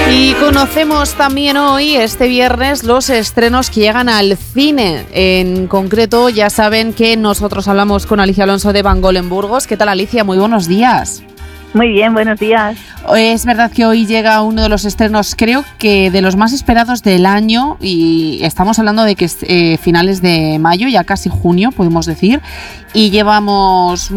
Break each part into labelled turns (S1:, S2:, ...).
S1: Y conocemos también hoy, este viernes, los estrenos que llegan al cine. En concreto, ya saben que nosotros hablamos con Alicia Alonso de Van Gogh en Burgos. ¿Qué tal, Alicia? Muy buenos días.
S2: Muy bien, buenos días.
S1: Es verdad que hoy llega uno de los estrenos, creo que de los más esperados del año, y estamos hablando de que es finales de mayo, ya casi junio, podemos decir, y llevamos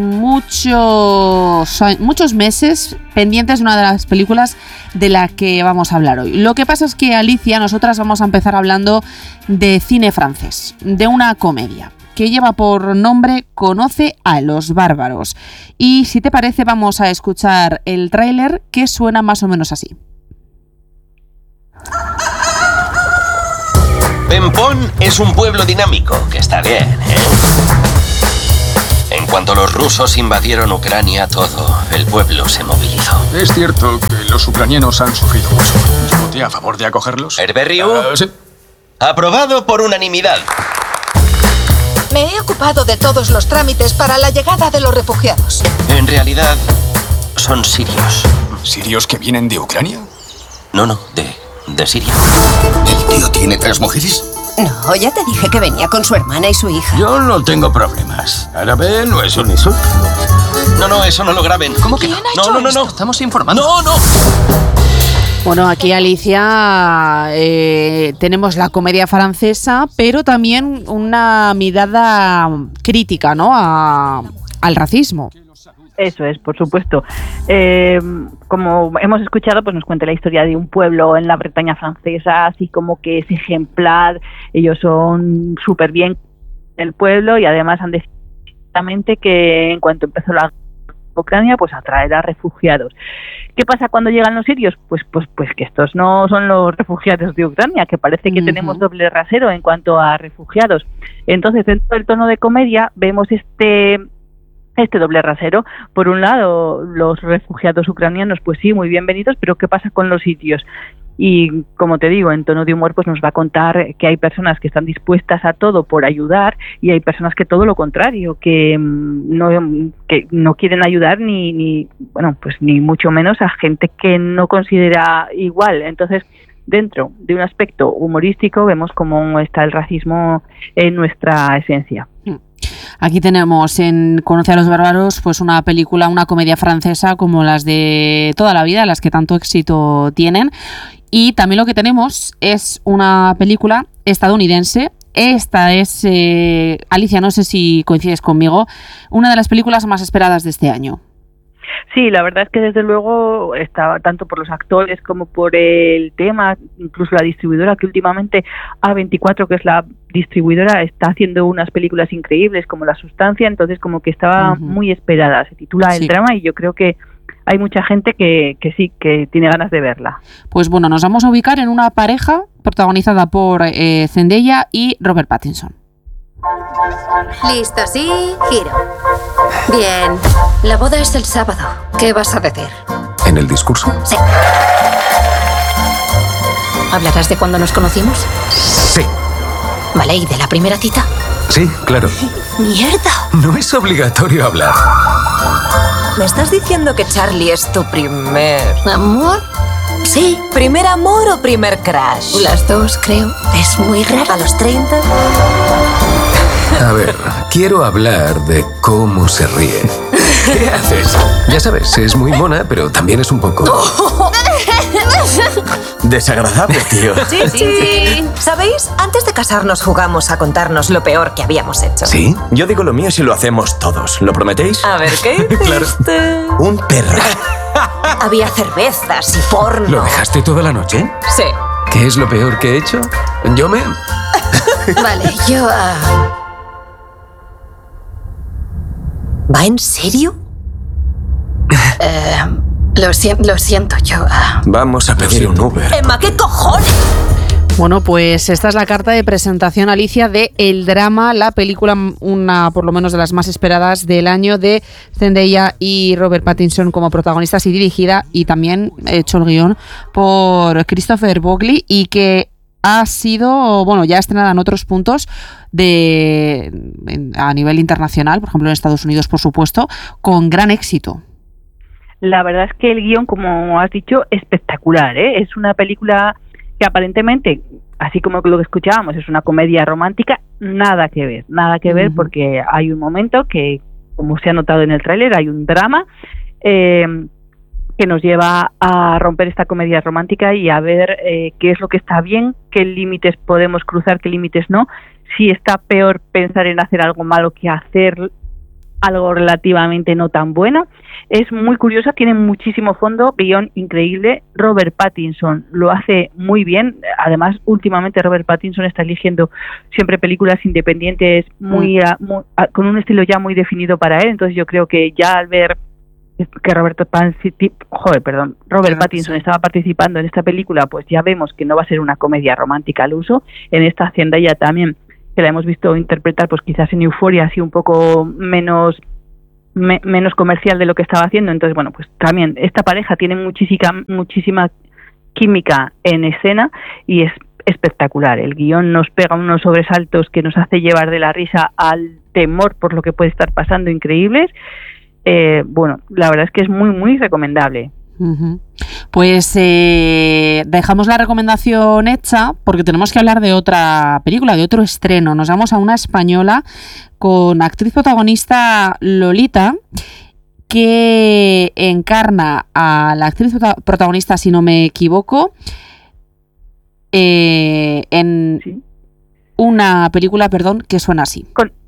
S1: muchos meses pendientes de una de las películas de la que vamos a hablar hoy. Lo que pasa es que, Alicia, nosotras vamos a empezar hablando de cine francés, de una comedia que lleva por nombre Conoce a los bárbaros. Y si te parece, vamos a escuchar el tráiler, que suena más o menos así.
S3: Pempón es un pueblo dinámico, que está bien, ¿eh? En cuanto los rusos invadieron Ucrania, todo el pueblo se movilizó.
S4: Es cierto que los ucranianos han sufrido mucho. Yo voté a favor de acogerlos.
S3: ¿Herberriu?
S4: Sí.
S3: Aprobado por unanimidad.
S5: Me he ocupado de todos los trámites para la llegada de los refugiados.
S3: En realidad, son sirios.
S4: ¿Sirios que vienen de Ucrania?
S3: No, de Siria.
S6: ¿El tío tiene 3 mujeres?
S5: No, ya te dije que venía con su hermana y su hija.
S6: Yo no tengo problemas. Árabe no es un insulto.
S3: No, eso no lo graben.
S6: ¿Cómo que no?
S3: No.
S6: Estamos informando.
S3: No.
S1: Bueno, aquí, Alicia, tenemos la comedia francesa, pero también una mirada crítica, ¿no?, al racismo.
S2: Eso es, por supuesto. Como hemos escuchado, pues nos cuenta la historia de un pueblo en la Bretaña francesa, así como que es ejemplar. Ellos son súper bien el pueblo y además han decidido que en cuanto empezó la Ucrania, pues atraerá refugiados. ¿Qué pasa cuando llegan los sirios? Pues que estos no son los refugiados de Ucrania, que parece que tenemos doble rasero en cuanto a refugiados. Entonces, dentro del tono de comedia, vemos este doble rasero. Por un lado, los refugiados ucranianos, pues sí, muy bienvenidos, pero ¿qué pasa con los sirios? Y como te digo, en tono de humor, pues nos va a contar que hay personas que están dispuestas a todo por ayudar y hay personas que todo lo contrario, que no quieren ayudar ni mucho menos a gente que no considera igual. Entonces, dentro de un aspecto humorístico, vemos cómo está el racismo en nuestra esencia.
S1: Aquí tenemos en Conoce a los bárbaros, pues una película, una comedia francesa como las de toda la vida, las que tanto éxito tienen. Y también lo que tenemos es una película estadounidense. Esta es, Alicia, no sé si coincides conmigo, una de las películas más esperadas de este año.
S2: Sí, la verdad es que desde luego estaba tanto por los actores como por el tema, incluso la distribuidora, que últimamente A24, que es la distribuidora, está haciendo unas películas increíbles como La Sustancia, entonces como que estaba muy esperada. Se titula El Drama y yo creo que hay mucha gente que sí, que tiene ganas de verla.
S1: Pues bueno, nos vamos a ubicar en una pareja protagonizada por Zendaya y Robert Pattinson.
S7: Listo, sí, giro. Bien, la boda es el sábado. ¿Qué vas a decir?
S4: ¿En el discurso?
S7: Sí. ¿Hablarás de cuando nos conocimos?
S4: Sí.
S7: Vale, ¿y de la primera cita?
S4: Sí, claro.
S7: ¡Mierda!
S4: No es obligatorio hablar.
S8: ¿Me estás diciendo que Charlie es tu primer...
S7: ¿Amor? Sí.
S8: ¿Primer amor o primer crush?
S7: Las dos, creo. Es muy raro.
S8: ¿A los 30?
S4: A ver, quiero hablar de cómo se ríe. ¿Qué haces? Ya sabes, es muy mona, pero también es un poco... desagradable, tío.
S8: Sí. ¿Sabéis? Antes de casarnos jugamos a contarnos lo peor que habíamos hecho.
S6: ¿Sí? Yo digo lo mío si lo hacemos todos. ¿Lo prometéis?
S8: A ver, ¿qué hiciste?
S6: Claro. Un perro.
S8: Había cervezas y porno.
S4: ¿Lo dejaste toda la noche?
S8: Sí.
S4: ¿Qué es lo peor que he hecho?
S7: Vale, yo...
S8: ¿Va en serio?
S7: Lo siento, yo...
S6: Vamos a pedir un Uber.
S8: Emma, ¿qué cojones?
S1: Bueno, pues esta es la carta de presentación, Alicia, de El Drama, la película, una por lo menos de las más esperadas del año, de Zendaya y Robert Pattinson como protagonistas, y dirigida y también hecho el guión por Christopher Bogley, y que ha sido, bueno, ya estrenada en otros puntos a nivel internacional, por ejemplo en Estados Unidos, por supuesto, con gran éxito.
S2: la verdad es que el guión, como has dicho, espectacular, ¿eh? Es una película que aparentemente, así como lo que escuchábamos, es una comedia romántica, nada que ver, porque hay un momento que, como se ha notado en el tráiler, hay un drama que nos lleva a romper esta comedia romántica y a ver qué es lo que está bien, qué límites podemos cruzar, qué límites no, si está peor pensar en hacer algo malo que hacer algo relativamente no tan bueno. Es muy curiosa, tiene muchísimo fondo, guión increíble. Robert Pattinson lo hace muy bien. Además, últimamente Robert Pattinson está eligiendo siempre películas independientes con un estilo ya muy definido para él. Entonces yo creo que ya al ver que Robert Pattinson estaba participando en esta película, pues ya vemos que no va a ser una comedia romántica al uso. En esta Zendaya también, que la hemos visto interpretar pues quizás en Euphoria, así un poco menos comercial de lo que estaba haciendo. Entonces, bueno, pues también esta pareja tiene muchísima química en escena y es espectacular. El guión nos pega unos sobresaltos que nos hace llevar de la risa al temor por lo que puede estar pasando, increíbles. Bueno, la verdad es que es muy, muy recomendable.
S1: Pues dejamos la recomendación hecha porque tenemos que hablar de otra película, de otro estreno. Nos vamos a una española con actriz protagonista Lolita, que encarna a la actriz protagonista, si no me equivoco, en una película, que suena así.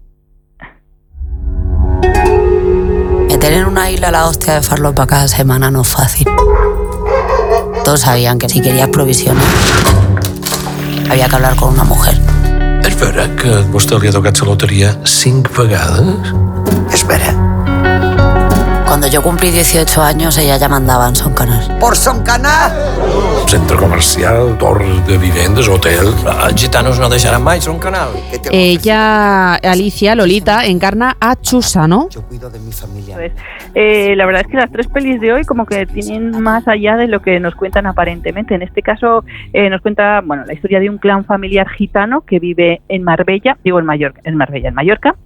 S9: Meter en una isla la hostia de farlopa cada semana no es fácil. Todos sabían que si querías provisiones había que hablar con una mujer.
S10: És vera que a vostè li ha tocat la loteria 5 vegades?
S9: Espera. Cuando yo cumplí 18 años, ella ya mandaba en Son Canal.
S11: ¿Por Son Canal?
S10: Centre comercial, torres de vivendes, hotel...
S6: Els gitanos no deixaran mai Son Canal.
S1: Ella, Alicia, Lolita, encarna a Chusa, ¿no?
S2: La verdad es que las 3 pelis de hoy como que tienen más allá de lo que nos cuentan aparentemente. En este caso nos cuenta, bueno, la historia de un clan familiar gitano que vive en Marbella, en Mallorca.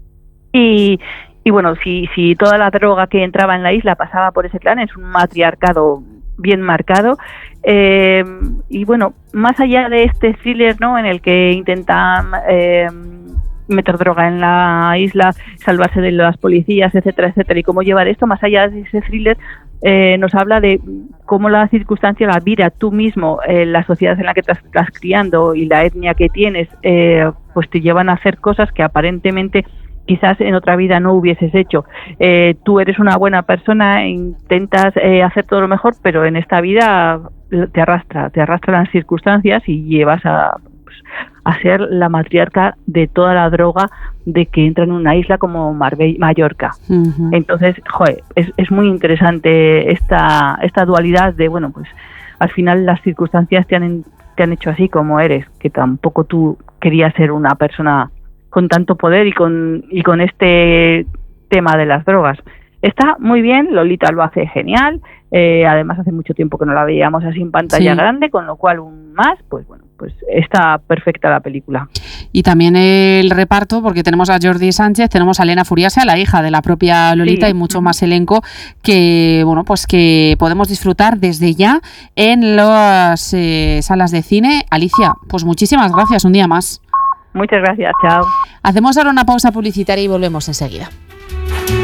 S2: Y bueno, si toda la droga que entraba en la isla pasaba por ese clan, es un matriarcado bien marcado. Y bueno, más allá de este thriller, ¿no?, en el que intentan meter droga en la isla, salvarse de las policías, etcétera, etcétera, y cómo llevar esto, más allá de ese thriller, nos habla de cómo la circunstancia, la vida, tú mismo, la sociedad en la que te estás criando y la etnia que tienes, pues te llevan a hacer cosas que aparentemente quizás en otra vida no hubieses hecho. Tú eres una buena persona, intentas hacer todo lo mejor, pero en esta vida te arrastran las circunstancias y llevas a ser la matriarca de toda la droga de que entra en una isla como Mallorca. Entonces, es muy interesante esta dualidad de, bueno, pues al final las circunstancias te han hecho así como eres, que tampoco tú querías ser una persona con tanto poder y con este tema de las drogas. Está muy bien, Lolita lo hace genial, además hace mucho tiempo que no la veíamos así en pantalla grande, con lo cual un más, pues bueno, pues está perfecta la película.
S1: Y también el reparto, porque tenemos a Jordi Sánchez, tenemos a Elena Furiase, la hija de la propia Lolita, y mucho más elenco que, bueno, pues que podemos disfrutar desde ya en las salas de cine. Alicia, pues muchísimas gracias un día más.
S2: Muchas gracias, chao.
S1: Hacemos ahora una pausa publicitaria y volvemos enseguida.